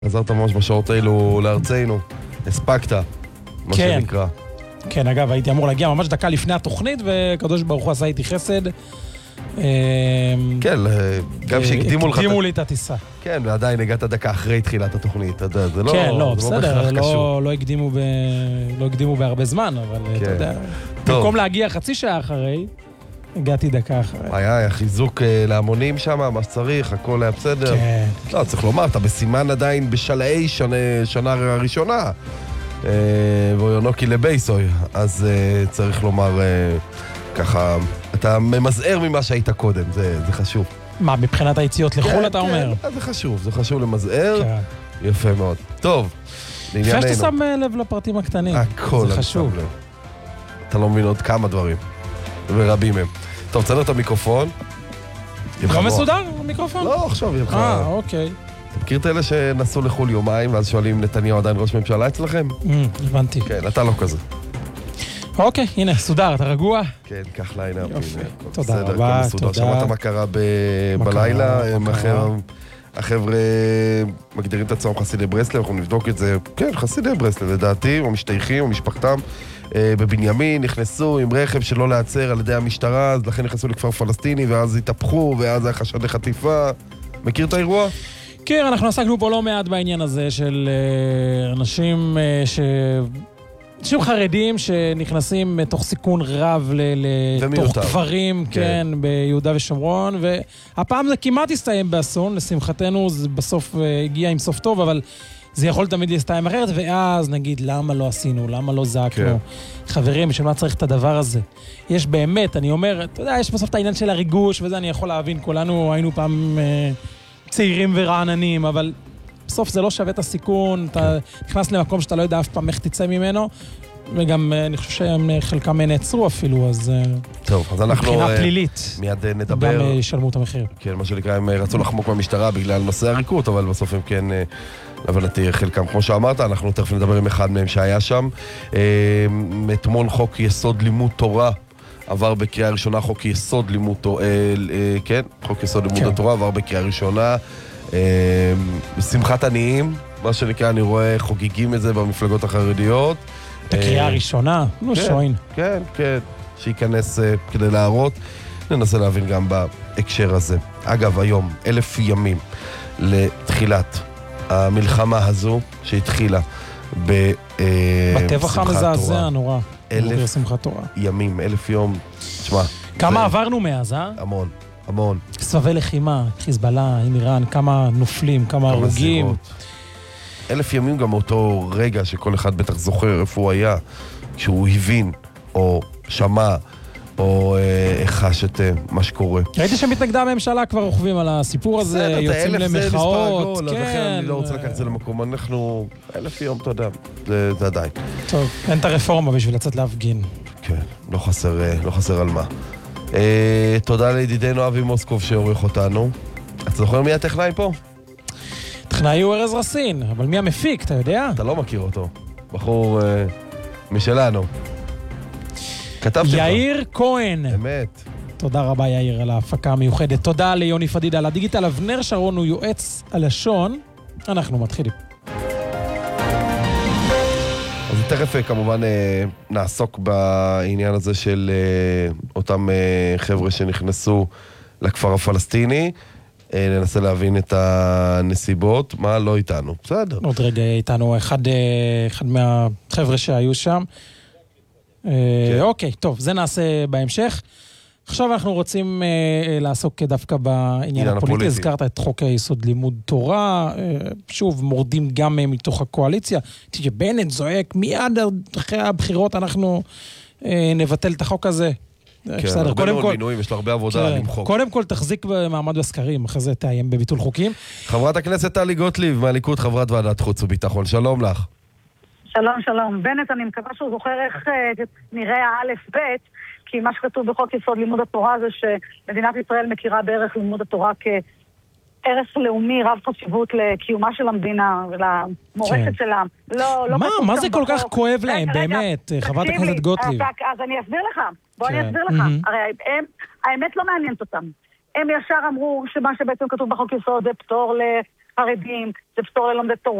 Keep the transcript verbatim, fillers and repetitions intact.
חזרת ממש בשעות האלו לארצנו, הספקת, מה כן. שנקרא. כן, אגב, הייתי אמור להגיע ממש דקה לפני התוכנית, וקדוש ברוך הוא עשה איתי חסד. כן, גם שהקדימו לך... הקדימו לי את הטיסה. כן, ועדיין הגעת דקה אחרי תחילת התוכנית, אתה יודע, זה לא... כן, לא, זה בסדר, לא קשור. לא הקדימו ב... לא הקדימו בהרבה זמן, אבל אתה יודע, במקום להגיע חצי שעה אחרי, הגעתי דקה אחרי. היה, היה חיזוק להמונים שם, מה שצריך, הכל היה בסדר. כן. לא, צריך לומר, אתה בסימן עדיין בשלעי שנה הראשונה. ואויונוקי לבייסוי, אז צריך לומר ככה, אתה ממזער ממה שהיית קודם, זה חשוב. מה, מבחינת היציאות לחול אתה אומר? כן, זה חשוב, זה חשוב למזער. יפה מאוד. טוב, לענייננו. לפני שאתה שם לב לפרטים הקטנים. הכל, זה חשוב. אתה לא מבין עוד כמה דברים, ורבים הם. טוב, צנר את המיקרופון. לא מסודר המיקרופון? לא, עכשיו יהיה לך... אה, אוקיי. אתה מכיר את אלה שנסעו לחול יומיים, ואז שואלים, נתניהו עדיין ראש ממשלה אצלכם? הבנתי. כן, אתה לא כזה. אוקיי, הנה, סודר, אתה רגוע? כן, כך לילה. תודה רבה, תודה. שמעת מה קרה בלילה? החבר'ה מגדירים את עצמם חסידי ברסלב, אנחנו נבדוק את זה. כן, חסידי ברסלב, לדעתי, או משתייכים, או משפחתם. בבנימין נכנסו עם רכב שלא להיעצר על ידי המשטרה, אז לכן נכנסו לכפר פלסטיני, ואז התהפכו, ואז היה חשד לחטיפה. מכיר את האירוע? כן, אנחנו עסקנו פה לא מעט בעניין הזה של אנשים ש... אנשים חרדים שנכנסים תוך סיכון רב לתוך כפרים, כן, ביהודה ושומרון, והפעם זה כמעט הסתיים באסון, לשמחתנו זה בסוף הגיע עם סוף טוב, אבל זה יכול תמיד להסתיים אחרת, ואז נגיד למה לא עשינו, למה לא זעקנו. חברים, בשביל מה צריך את הדבר הזה? יש באמת, אני אומר, אתה יודע, יש בסוף את העניין של הריגוש, וזה אני יכול להבין, כולנו היינו פעם צעירים ורעננים, אבל בסוף זה לא שווה את הסיכון, אתה נכנס למקום שאתה לא יודע אף פעם איך תצא ממנו, וגם אני חושב שהם חלקם נעצרו אפילו, אז... טוב, אז אנחנו... מבחינה פלילית. מיד נדבר. גם ישלמו את המחיר. כן, מה שנקרא, הם רצו לחמוק במשטרה בגלל נושא הריקות, אבל בסוף הם כן, להבנתי, חלקם, כמו שאמרת, אנחנו תכף נדבר עם אחד מהם שהיה שם. אתמול חוק יסוד לימוד תורה עבר בקריאה ראשונה, חוק יסוד לימוד תורה, כן, חוק יסוד לימוד התורה עבר בקריאה ראשונה. בשמחת עניים, מה שנקרא, אני רואה חוגגים את זה במפלגות החרדיות. בקריאה ראשונה? נו, שוין. כן, כן, שייכנס כדי להראות. ננסה להבין גם בהקשר הזה. אגב, היום, אלף ימים לתחילת המלחמה הזו שהתחילה בטבח המזעזע נורא. אלף ימים, אלף יום. תשמע. כמה עברנו מאז, אה? המון, המון. סבבי לחימה, חיזבאללה, עם איראן, כמה נופלים, כמה הרוגים. אלף ימים גם אותו רגע שכל אחד בטח זוכר איפה הוא היה, כשהוא הבין, או שמע, או חש את מה שקורה. ראיתי שמתנגדי הממשלה כבר רוכבים על הסיפור הזה, יוצאים למחאות. כן. לכן אני לא רוצה לקחת את זה למקום. אנחנו, אלף יום, אתה יודע, זה עדיין. טוב, אין את הרפורמה בשביל לצאת להפגין. כן, לא חסר, לא חסר על מה. תודה לידידנו אבי מוסקוב שעורך אותנו. אתה זוכר מי הטכנאי פה? הטכנאי הוא ארז רסין, אבל מי המפיק, אתה יודע? אתה לא מכיר אותו. בחור משלנו. כתב שלך. יאיר כהן. אמת. תודה רבה יאיר על ההפקה המיוחדת. תודה ליוני פדידה על הדיגיטל. אבנר שרון הוא יועץ הלשון. אנחנו מתחילים. אז תכף כמובן נעסוק בעניין הזה של אותם חבר'ה שנכנסו לכפר הפלסטיני. ננסה להבין את הנסיבות. מה לא איתנו? בסדר. עוד רגע איתנו אחד, אחד מהחבר'ה שהיו שם. אוקיי, טוב, זה נעשה בהמשך. עכשיו אנחנו רוצים לעסוק דווקא בעניין הפוליטי. הזכרת את חוק היסוד לימוד תורה, שוב, מורדים גם מתוך הקואליציה. בנט זועק, מיד אחרי הבחירות אנחנו נבטל את החוק הזה. כן, הרבה מאוד מינויים, יש לה הרבה עבודה למחוק. קודם כל תחזיק במעמד בסקרים, אחרי זה תאיים בביטול חוקים. חברת הכנסת טלי גוטליב, מהליכוד, חברת ועדת חוץ וביטחון, שלום לך. שלום, שלום. בנט, אני מקווה שהוא זוכר איך נראה האלף בית, כי מה שכתוב בחוק יסוד לימוד התורה זה שמדינת ישראל מכירה בערך לימוד התורה כערך לאומי רב חשיבות לקיומה של המדינה ולמורשת שלה. מה? מה זה כל כך כואב להם, באמת, חברת הכנסת גוטליב? אז אני אסביר לך. בוא אני אסביר לך. הרי האמת לא מעניינת אותם. הם ישר אמרו שמה שבעצם כתוב בחוק יסוד זה פטור חרדים, זה פטור ללומדי תורה.